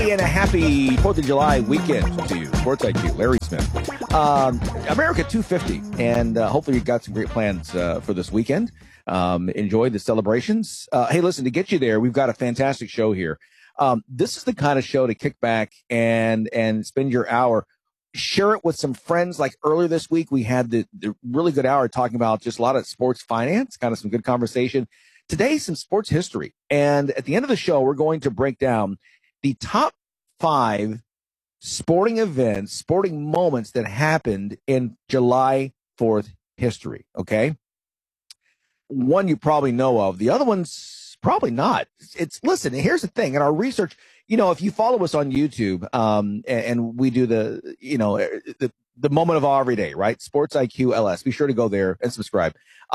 Hey, and a happy 4th of July weekend to you. Sports IQ, Larry Smith. America 250, and hopefully you got some great plans for this weekend. Enjoy the celebrations. Hey, listen, to get you there, we've got a fantastic show here. This is the kind of show to kick back and spend your hour. Share it with some friends. Like earlier this week, we had the really good hour talking about just a lot of sports finance, kind of some good conversation. Today, some sports history. And at the end of the show, we're going to break down the top 5 sporting events, sporting moments that happened in July 4th history. Okay. One you probably know of. The other one's probably not. Listen, here's the thing. In our research, if you follow us on YouTube, and we do the moment of awe every day, right? Sports IQ LS. Be sure to go there and subscribe.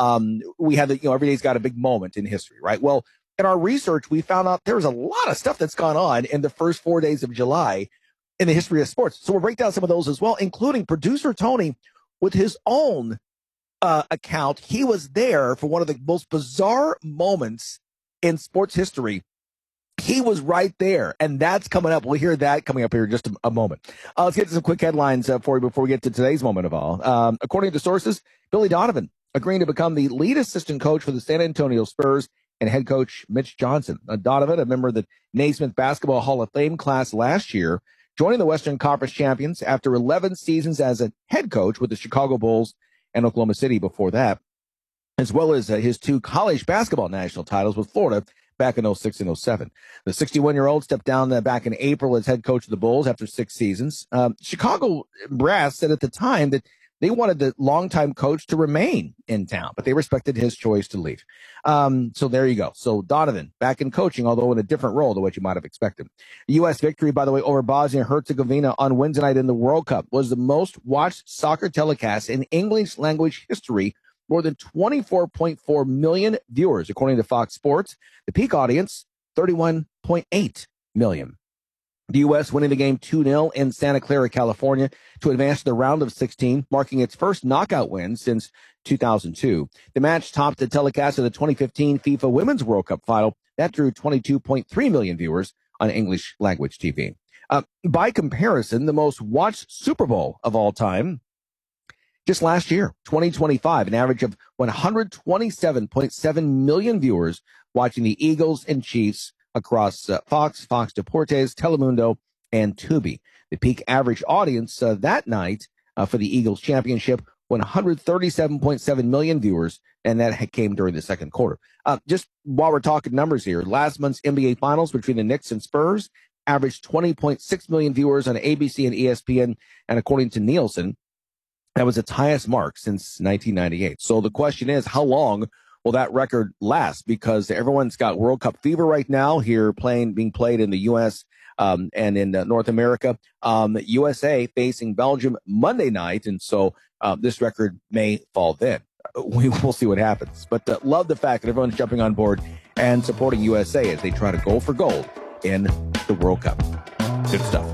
We have every day's got a big moment in history, right? Well, in our research, we found out there was a lot of stuff that's gone on in the first 4 days of July in the history of sports. So we'll break down some of those as well, including producer Tony with his own account. He was there for one of the most bizarre moments in sports history. He was right there, and that's coming up. We'll hear that coming up here in just a moment. Let's get to some quick headlines for you before we get to today's moment of all. According to sources, Billy Donovan agreeing to become the lead assistant coach for the San Antonio Spurs and head coach Mitch Johnson. Donovan, a member of the Naismith Basketball Hall of Fame class last year, joining the Western Conference champions after 11 seasons as a head coach with the Chicago Bulls and Oklahoma City before that, as well as his 2 college basketball national titles with Florida back in 06 and 07. The 61-year-old stepped down back in April as head coach of the Bulls after 6 seasons. Chicago brass said at the time that they wanted the longtime coach to remain in town, but they respected his choice to leave. So there you go. So Donovan back in coaching, although in a different role than what you might have expected. The U.S. victory, by the way, over Bosnia and Herzegovina on Wednesday night in the World Cup was the most watched soccer telecast in English language history. More than 24.4 million viewers, according to Fox Sports. The peak audience, 31.8 million. The U.S. winning the game 2-0 in Santa Clara, California to advance to the round of 16, marking its first knockout win since 2002. The match topped the telecast of the 2015 FIFA Women's World Cup final that drew 22.3 million viewers on English language TV. By comparison, the most watched Super Bowl of all time, just last year, 2025, an average of 127.7 million viewers watching the Eagles and Chiefs across Fox, Fox Deportes, Telemundo, and Tubi. The peak average audience that night for the Eagles championship, 137.7 million viewers, and that came during the second quarter. Just while we're talking numbers here, last month's NBA Finals between the Knicks and Spurs averaged 20.6 million viewers on ABC and ESPN, and according to Nielsen, that was its highest mark since 1998. So the question is, how long will that record last? Because everyone's got World Cup fever right now here being played in the U.S. And in North America. USA facing Belgium Monday night. And so this record may fall then. We'll see what happens. But love the fact that everyone's jumping on board and supporting USA as they try to go for gold in the World Cup. Good stuff.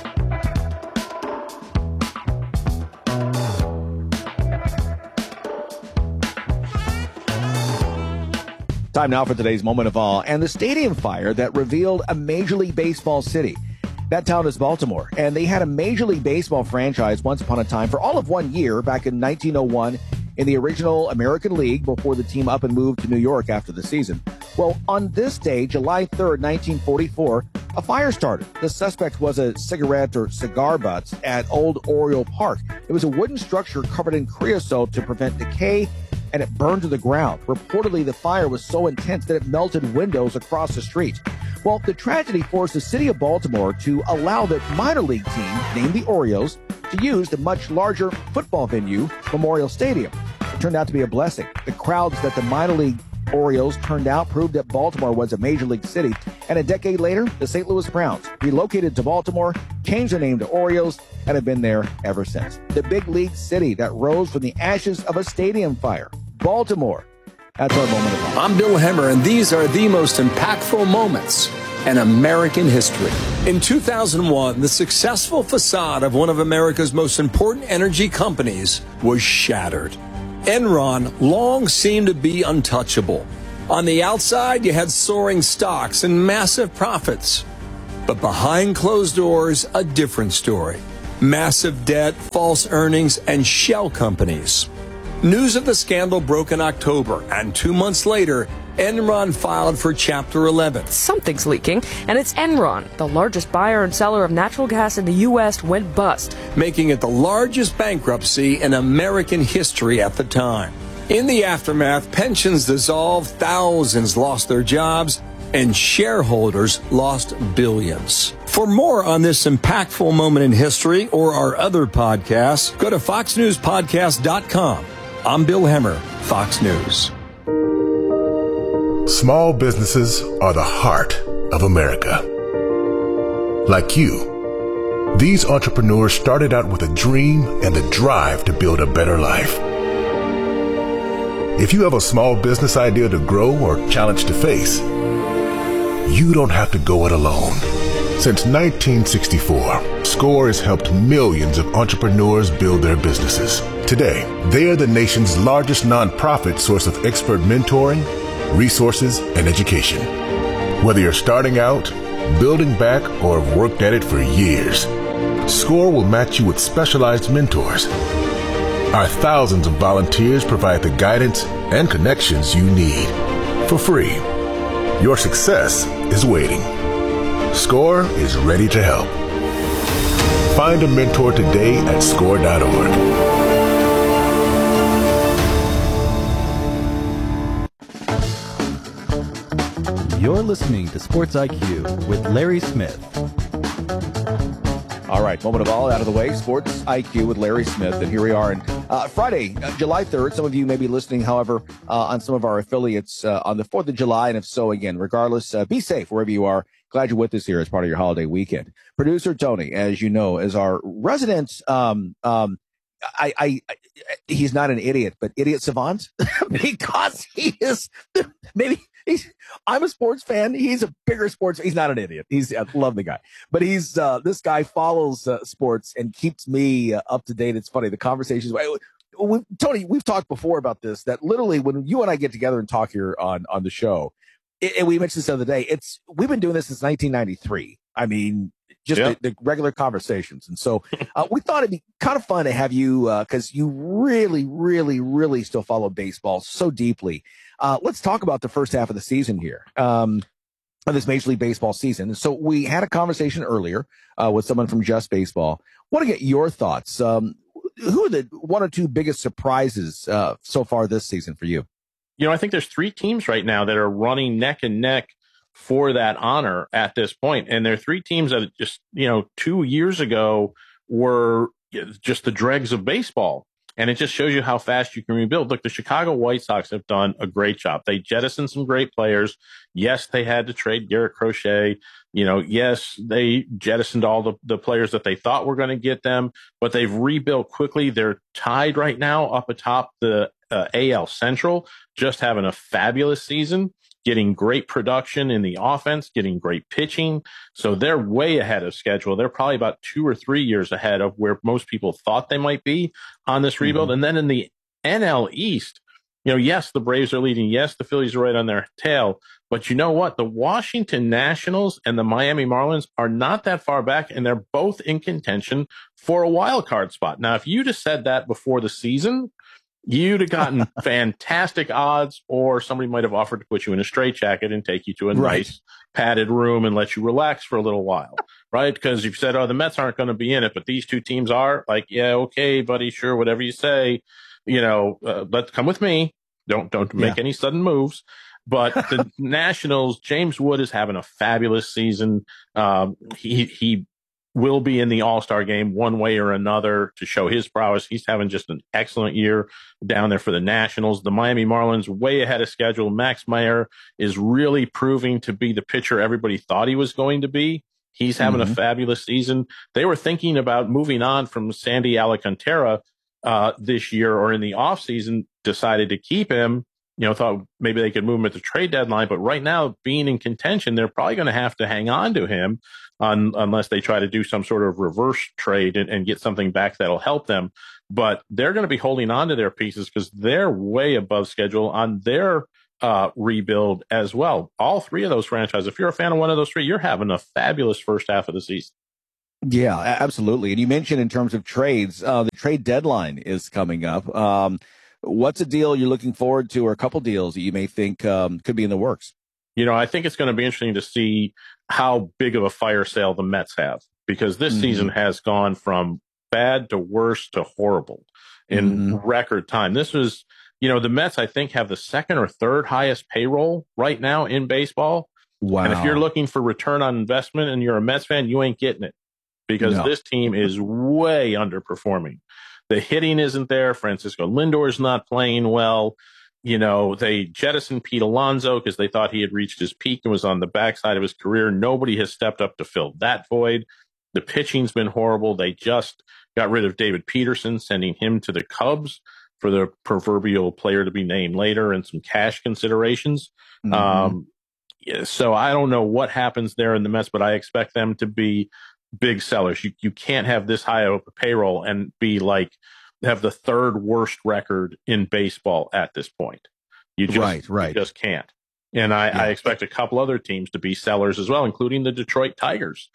Time now for today's moment of awe and the stadium fire that revealed a Major League Baseball city. That town is Baltimore, and they had a Major League Baseball franchise once upon a time for all of 1 year back in 1901 in the original American League before the team up and moved to New York after the season. Well, on this day, July 3rd, 1944, a fire started. The suspect was a cigarette or cigar butts at Old Oriole Park. It was a wooden structure covered in creosote to prevent decay, and it burned to the ground. Reportedly, the fire was so intense that it melted windows across the street. Well, the tragedy forced the city of Baltimore to allow the minor league team, named the Orioles, to use the much larger football venue, Memorial Stadium. It turned out to be a blessing. The crowds that the minor league Orioles turned out proved that Baltimore was a major league city. And a decade later, the St. Louis Browns relocated to Baltimore, changed their name to Orioles, and have been there ever since. The big league city that rose from the ashes of a stadium fire. Baltimore. That's our moment of hope. I'm Bill Hemmer, and these are the most impactful moments in American history. In 2001, the successful facade of one of America's most important energy companies was shattered. Enron long seemed to be untouchable. On the outside, you had soaring stocks and massive profits. But behind closed doors, a different story. Massive debt, false earnings, and shell companies. News of the scandal broke in October, and 2 months later, Enron filed for Chapter 11. Something's leaking, and it's Enron, the largest buyer and seller of natural gas in the U.S., went bust, making it the largest bankruptcy in American history at the time. In the aftermath, pensions dissolved, thousands lost their jobs, and shareholders lost billions. For more on this impactful moment in history or our other podcasts, go to foxnewspodcast.com. I'm Bill Hemmer, Fox News. Small businesses are the heart of America. Like you, these entrepreneurs started out with a dream and the drive to build a better life. If you have a small business idea to grow or challenge to face, you don't have to go it alone. Since 1964, SCORE has helped millions of entrepreneurs build their businesses. Today, they are the nation's largest nonprofit source of expert mentoring, resources, and education. Whether you're starting out, building back, or have worked at it for years, SCORE will match you with specialized mentors. Our thousands of volunteers provide the guidance and connections you need for free. Your success is waiting. SCORE is ready to help. Find a mentor today at SCORE.org. You're listening to Sports IQ with Larry Smith. All right, moment of all out of the way. Sports IQ with Larry Smith. And here we are on Friday, July 3rd. Some of you may be listening, however, on some of our affiliates on the 4th of July. And if so, again, regardless, be safe wherever you are. Glad you're with us here as part of your holiday weekend. Producer Tony, as you know, is our resident, he's not an idiot, but idiot savant because he is I'm a sports fan. He's a bigger sports. He's not an idiot. I love the guy, but this guy follows sports and keeps me up to date. It's funny. The conversations, Tony, we've talked before about this, that literally when you and I get together and talk here on the show, and we mentioned this the other day, we've been doing this since 1993. I mean, just the regular conversations. And so we thought it'd be kind of fun to have you, because you really, really, really still follow baseball so deeply. Let's talk about the first half of the season here, of this Major League Baseball season. So we had a conversation earlier with someone from Just Baseball. Want to get your thoughts. Who are the one or two biggest surprises so far this season for you? You know, I think there's three teams right now that are running neck and neck for that honor at this point. And there are three teams that just, 2 years ago were just the dregs of baseball. And it just shows you how fast you can rebuild. Look, the Chicago White Sox have done a great job. They jettisoned some great players. Yes, they had to trade Garrett Crochet. Yes, they jettisoned all the players that they thought were going to get them, but they've rebuilt quickly. They're tied right now up atop the AL Central, just having a fabulous season, getting great production in the offense, getting great pitching. So they're way ahead of schedule. They're probably about 2 or 3 years ahead of where most people thought they might be on this rebuild. And then in the NL East, yes, the Braves are leading. Yes, the Phillies are right on their tail. But you know what? The Washington Nationals and the Miami Marlins are not that far back, and they're both in contention for a wild card spot. Now, if you'd have said that before the season, you'd have gotten fantastic odds, or somebody might have offered to put you in a straitjacket and take you to a nice padded room and let you relax for a little while, right? Because you've said, the Mets aren't going to be in it, but these two teams are. Like, yeah, okay, buddy, sure, whatever you say. Let's come with me. Don't make any sudden moves. But the Nationals, James Wood is having a fabulous season. He will be in the All-Star game one way or another to show his prowess. He's having just an excellent year down there for the Nationals. The Miami Marlins way ahead of schedule. Max Meyer is really proving to be the pitcher everybody thought he was going to be. He's having a fabulous season. They were thinking about moving on from Sandy Alcantara this year, or in the offseason, decided to keep him. Thought maybe they could move him at the trade deadline. But right now, being in contention, they're probably going to have to hang on to him unless they try to do some sort of reverse trade and get something back that'll help them. But they're going to be holding on to their pieces because they're way above schedule on their rebuild as well. All three of those franchises, if you're a fan of one of those three, you're having a fabulous first half of the season. Yeah, absolutely. And you mentioned in terms of trades, the trade deadline is coming up. What's a deal you're looking forward to, or a couple deals that you may think could be in the works? I think it's going to be interesting to see how big of a fire sale the Mets have, because this season has gone from bad to worse to horrible in record time. This was, the Mets, I think, have the second or third highest payroll right now in baseball. Wow. And if you're looking for return on investment and you're a Mets fan, you ain't getting it, because this team is way underperforming. The hitting isn't there. Francisco Lindor's not playing well. They jettisoned Pete Alonso because they thought he had reached his peak and was on the backside of his career. Nobody has stepped up to fill that void. The pitching's been horrible. They just got rid of David Peterson, sending him to the Cubs for the proverbial player to be named later and some cash considerations. So I don't know what happens there in the Mets, but I expect them to be big sellers. You can't have this high of a payroll and be like, have the third worst record in baseball at this point. You just can't. And I expect a couple other teams to be sellers as well, including the Detroit Tigers.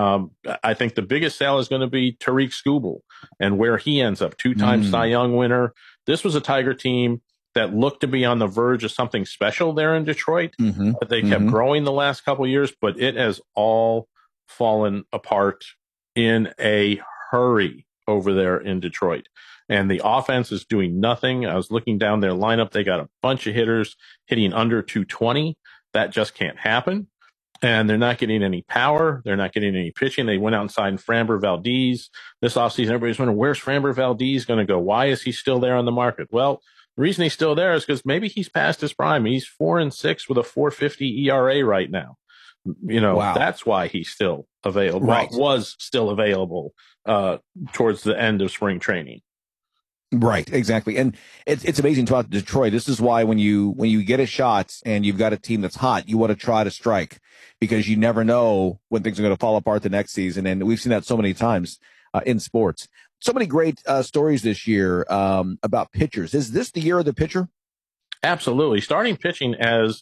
I think the biggest sale is going to be Tariq Skubal and where he ends up. Two-time Cy Young winner. This was a Tiger team that looked to be on the verge of something special there in Detroit. But they kept growing the last couple of years, but it has all fallen apart in a hurry over there in Detroit. And the offense is doing nothing. I was looking down their lineup. They got a bunch of hitters hitting under 220. That just can't happen. And they're not getting any power. They're not getting any pitching. They went out and signed Framber Valdez this offseason. Everybody's wondering, where's Framber Valdez going to go? Why is he still there on the market? Well, the reason he's still there is because maybe he's past his prime. He's 4-6 with a 4.50 ERA right now. That's why he's still available. Right. Was still available towards the end of spring training. Right, exactly. And it's amazing to talk to Detroit. This is why when you get a shot and you've got a team that's hot, you want to try to strike, because you never know when things are going to fall apart the next season. And we've seen that so many times in sports. So many great stories this year about pitchers. Is this the year of the pitcher? Absolutely. Starting pitching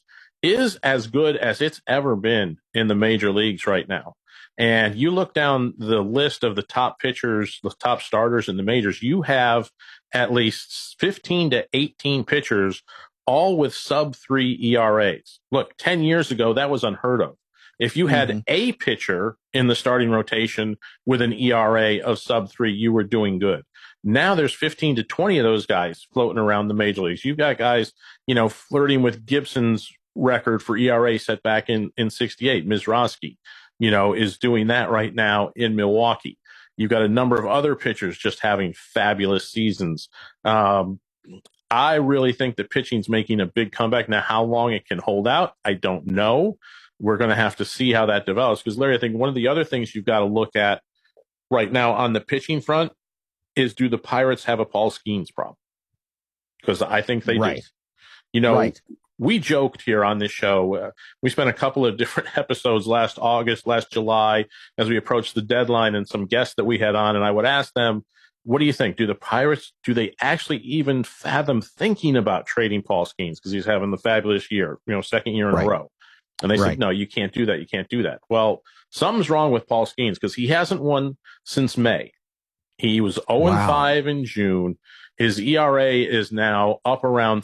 is as good as it's ever been in the major leagues right now. And you look down the list of the top pitchers, the top starters in the majors, you have at least 15 to 18 pitchers, all with sub-3 ERAs. Look, 10 years ago, that was unheard of. If you had a pitcher in the starting rotation with an ERA of sub-3, you were doing good. Now there's 15 to 20 of those guys floating around the major leagues. You've got guys, flirting with Gibson's record for ERA set back in 68. Mizrachi, is doing that right now in Milwaukee. You've got a number of other pitchers just having fabulous seasons. I really think that pitching's making a big comeback. Now, how long it can hold out, I don't know. We're going to have to see how that develops. Because, Larry, I think one of the other things you've got to look at right now on the pitching front is, do the Pirates have a Paul Skeens problem? Because I think they do. We joked here on this show. We spent a couple of different episodes last August, last July, as we approached the deadline, and some guests that we had on. And I would ask them, what do you think? Do the Pirates, do they actually even fathom thinking about trading Paul Skeens? Because he's having the fabulous year, second year in a row. And they said, no, you can't do that. You can't do that. Well, something's wrong with Paul Skeens, because he hasn't won since May. He was 0-5 in June. His ERA is now up around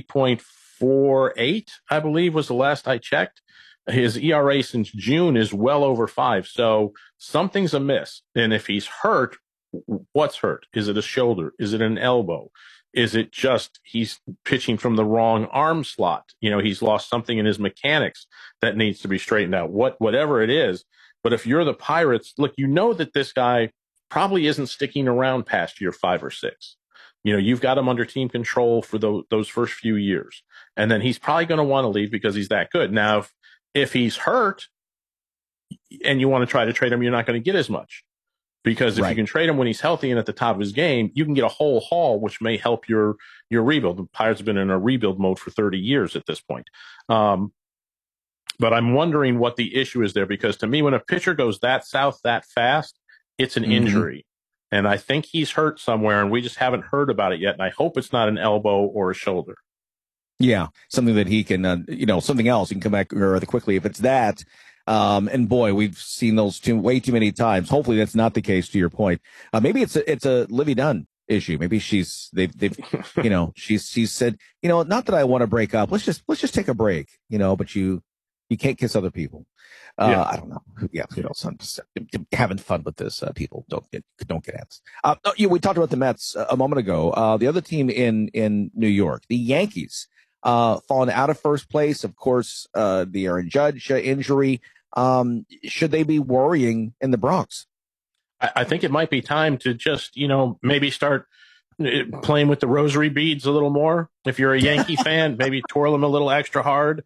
3.48, I believe was the last I checked. His ERA since June is well over 5. So something's amiss. And if he's hurt, what's hurt? Is it a shoulder? Is it an elbow? Is it just he's pitching from the wrong arm slot? He's lost something in his mechanics that needs to be straightened out. Whatever it is. But if you're the Pirates, look, that this guy probably isn't sticking around past year 5 or 6. You've got him under team control for those first few years. And then he's probably going to want to leave because he's that good. Now, if he's hurt and you want to try to trade him, you're not going to get as much. Because if you can trade him when he's healthy and at the top of his game, you can get a whole haul, which may help your rebuild. The Pirates have been in a rebuild mode for 30 years at this point. But I'm wondering what the issue is there, because to me, when a pitcher goes that south that fast, it's an injury. And I think he's hurt somewhere, and we just haven't heard about it yet. And I hope it's not an elbow or a shoulder. Yeah, something that he can, something else he can come back rather quickly. If it's that, and boy, we've seen those way too many times. Hopefully, that's not the case. To your point, maybe it's a Livy Dunn issue. Maybe they've she's said, not that I want to break up. Let's just take a break. But you can't kiss other people. I don't know. Yeah, I'm just having fun with this. People don't get ads. We talked about the Mets a moment ago. The other team in New York, the Yankees, fallen out of first place. Of course, the Aaron Judge injury. Should they be worrying in the Bronx? I think it might be time to just, maybe start playing with the rosary beads a little more. If you're a Yankee fan, maybe twirl them a little extra hard.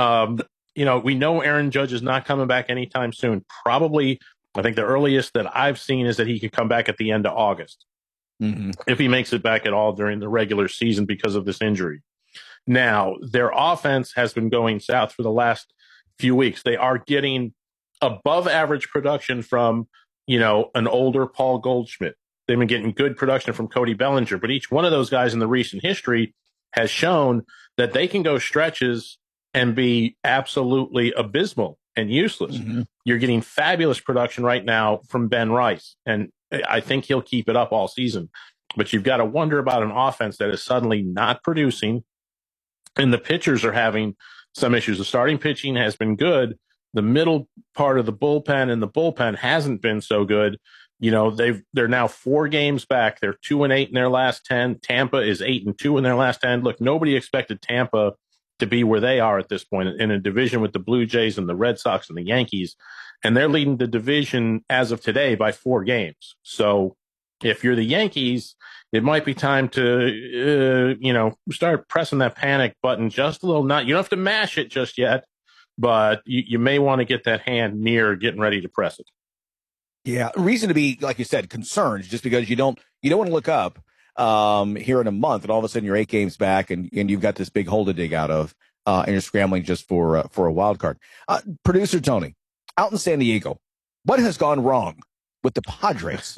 We know Aaron Judge is not coming back anytime soon. Probably, I think the earliest that I've seen is that he could come back at the end of August. Mm-hmm. If he makes it back at all during the regular season because of this injury. Now, their offense has been going south for the last few weeks. They are getting above average production from, an older Paul Goldschmidt. They've been getting good production from Cody Bellinger, but each one of those guys in the recent history has shown that they can go stretches and be absolutely abysmal and useless. Mm-hmm. You're getting fabulous production right now from Ben Rice, and I think he'll keep it up all season. But you've got to wonder about an offense that is suddenly not producing, and the pitchers are having some issues. The starting pitching has been good. The middle part of the bullpen and the bullpen hasn't been so good. They're now 4 games back. They're 2-8 in their last 10. Tampa is 8-2 in their last 10. Look, nobody expected Tampa to be where they are at this point in a division with the Blue Jays and the Red Sox and the Yankees. And they're leading the division as of today by 4 games. So if you're the Yankees, it might be time to, start pressing that panic button just a little. You don't have to mash it just yet, but you may want to get that hand near getting ready to press it. Yeah. Reason to be, like you said, concerned just because you don't want to look up here in a month and all of a sudden you're 8 games back and you've got this big hole to dig out of and you're scrambling just for a wild card. Producer Tony, out in San Diego, what has gone wrong with the Padres?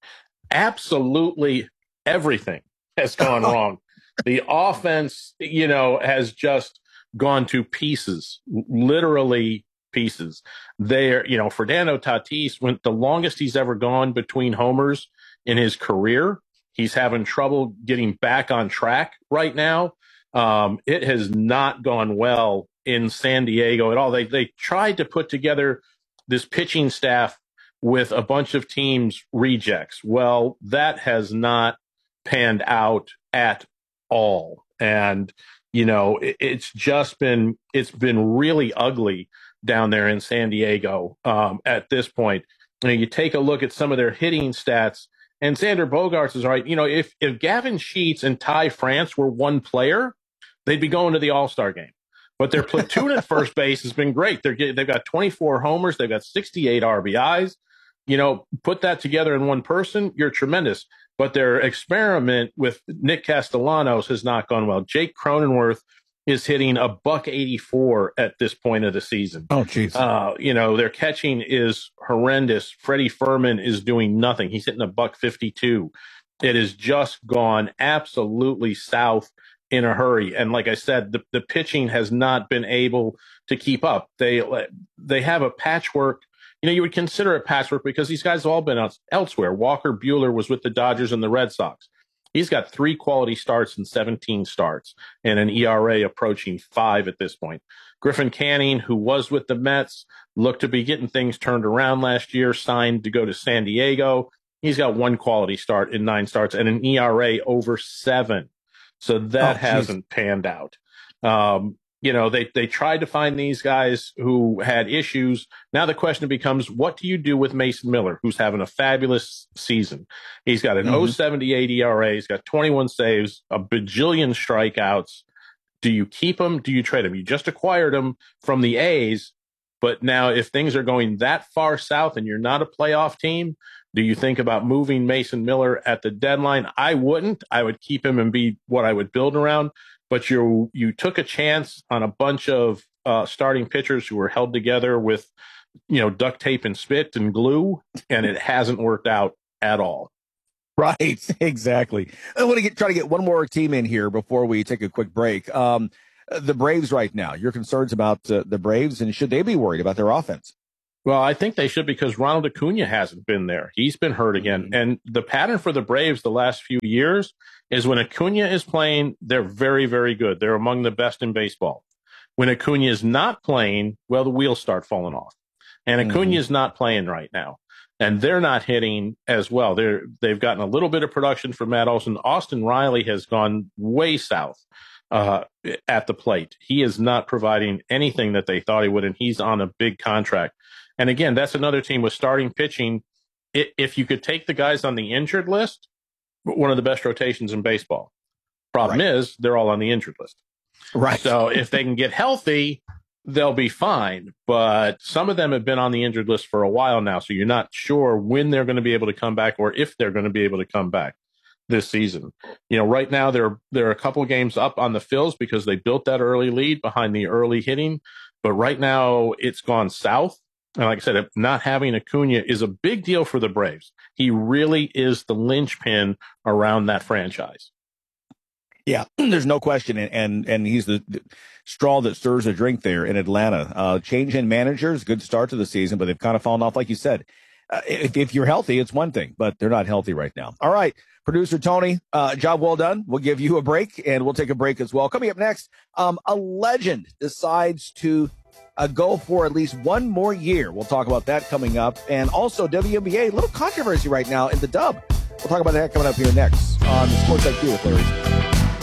Absolutely everything has gone wrong. The offense, has just gone to pieces, literally pieces. Fernando Tatis went the longest he's ever gone between homers in his career. He's having trouble getting back on track right now. It has not gone well in San Diego at all. They tried to put together this pitching staff with a bunch of teams' rejects. Well, that has not panned out at all. And, it's been really ugly down there in San Diego at this point. You take a look at some of their hitting stats, and Xander Bogaerts is right. If Gavin Sheets and Ty France were one player, they'd be going to the All-Star game. But their platoon at first base has been great. They've got 24 homers. They've got 68 RBIs. Put that together in one person, you're tremendous. But their experiment with Nick Castellanos has not gone well. Jake Cronenworth is hitting a $184 at this point of the season. Oh, geez. Their catching is horrendous. Freddie Furman is doing nothing. He's hitting a $152. It has just gone absolutely south in a hurry. And like I said, the pitching has not been able to keep up. They have a patchwork. You would consider it patchwork because these guys have all been elsewhere. Walker Buehler was with the Dodgers and the Red Sox. He's got 3 quality starts and 17 starts and an ERA approaching 5 at this point. Griffin Canning, who was with the Mets, looked to be getting things turned around last year, signed to go to San Diego. He's got 1 quality start in 9 starts and an ERA over 7. So that hasn't panned out. They tried to find these guys who had issues. Now the question becomes, what do you do with Mason Miller, who's having a fabulous season? He's got an 0.78 ERA. He's got 21 saves, a bajillion strikeouts. Do you keep him? Do you trade him? You just acquired him from the A's. But now if things are going that far south and you're not a playoff team, do you think about moving Mason Miller at the deadline? I wouldn't. I would keep him and be what I would build around. But you took a chance on a bunch of starting pitchers who were held together with, duct tape and spit and glue, and it hasn't worked out at all. Right, exactly. I want to try to get one more team in here before we take a quick break. The Braves right now, your concerns about the Braves, and should they be worried about their offense? Well, I think they should, because Ronald Acuna hasn't been there. He's been hurt again. Mm-hmm. And the pattern for the Braves the last few years is when Acuna is playing, they're very, very good. They're among the best in baseball. When Acuna is not playing, well, the wheels start falling off. And Acuna is not playing right now. And they're not hitting as well. They've gotten a little bit of production from Matt Olson. Austin Riley has gone way south at the plate. He is not providing anything that they thought he would, and he's on a big contract. And again, that's another team with starting pitching. If you could take the guys on the injured list, one of the best rotations in baseball. Problem is, they're all on the injured list. Right. So if they can get healthy, they'll be fine. But some of them have been on the injured list for a while now, so you're not sure when they're going to be able to come back or if they're going to be able to come back this season. Right now they're a couple of games up on the Phils because they built that early lead behind the early hitting. But right now it's gone south. And like I said, not having Acuna is a big deal for the Braves. He really is the linchpin around that franchise. Yeah, there's no question, and he's the straw that stirs the drink there in Atlanta. Change in managers, good start to the season, but they've kind of fallen off, like you said. If you're healthy, it's one thing, but they're not healthy right now. All right, producer Tony, job well done. We'll give you a break, and we'll take a break as well. Coming up next, a legend decides to go for at least one more year. We'll talk about that coming up, and also WNBA, a little controversy right now in the dub. We'll talk about that coming up here next on the Sports IQ with Larry.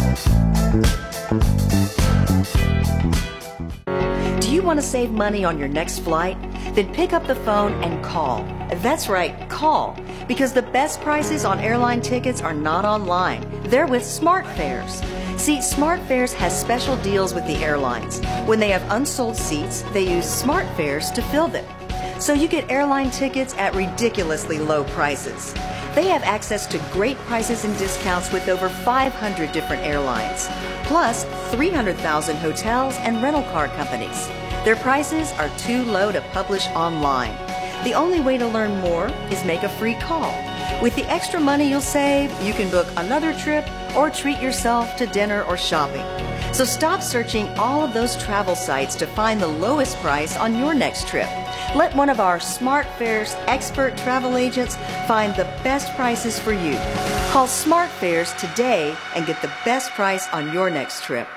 Do you want to save money on your next flight? Then pick up the phone and call. That's right, call. Because the best prices on airline tickets are not online. They're with SmartFares. See, SmartFares has special deals with the airlines. When they have unsold seats, they use SmartFares to fill them. So you get airline tickets at ridiculously low prices. They have access to great prices and discounts with over 500 different airlines, plus 300,000 hotels and rental car companies. Their prices are too low to publish online. The only way to learn more is make a free call. With the extra money you'll save, you can book another trip or treat yourself to dinner or shopping. So stop searching all of those travel sites to find the lowest price on your next trip. Let one of our SmartFares expert travel agents find the best prices for you. Call SmartFares today and get the best price on your next trip.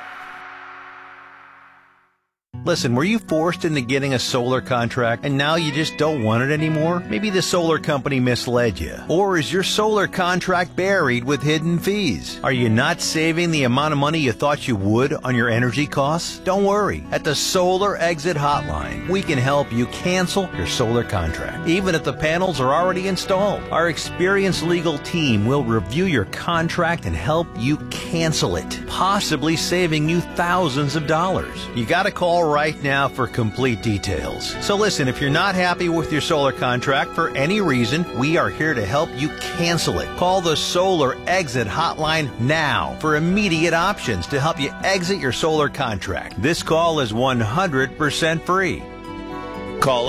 Listen, were you forced into getting a solar contract and now you just don't want it anymore? Maybe the solar company misled you. Or is your solar contract buried with hidden fees? Are you not saving the amount of money you thought you would on your energy costs? Don't worry. At the Solar Exit Hotline, we can help you cancel your solar contract, even if the panels are already installed. Our experienced legal team will review your contract and help you cancel it, possibly saving you thousands of dollars. You gotta call right now for complete details. So listen, if you're not happy with your solar contract for any reason, we are here to help you cancel it. Call the Solar Exit Hotline now for immediate options to help you exit your solar contract. This call is 100% free. Call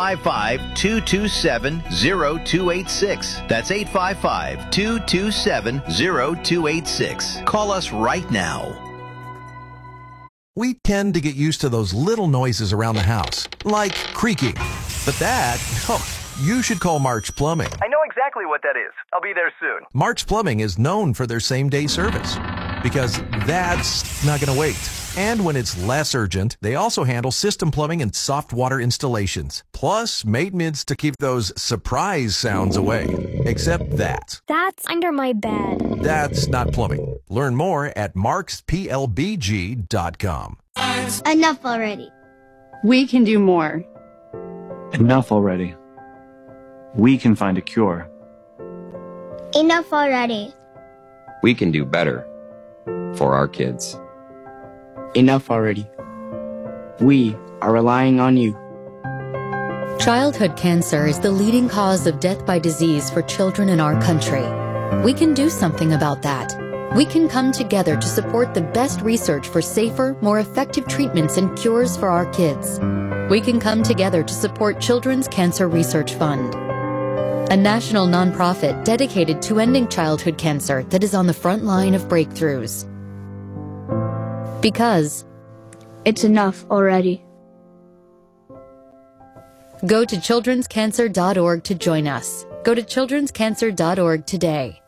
855-227-0286. That's 855-227-0286. Call us right now. We tend to get used to those little noises around the house, like creaking. But that, you should call March Plumbing. I know exactly what that is. I'll be there soon. March Plumbing is known for their same-day service, because that's not going to wait. And when it's less urgent, they also handle system plumbing and soft water installations, plus maintenance to keep those surprise sounds away. Except that. That's under my bed. That's not plumbing. Learn more at marksplbg.com. Enough already. We can do more. Enough already. We can find a cure. Enough already. We can do better for our kids. Enough already. We are relying on you. Childhood cancer is the leading cause of death by disease for children in our country. We can do something about that. We can come together to support the best research for safer, more effective treatments and cures for our kids. We can come together to support Children's Cancer Research Fund. a national nonprofit dedicated to ending childhood cancer that is on the front line of breakthroughs. Because it's enough already. Go to childrenscancer.org to join us. Go to childrenscancer.org today.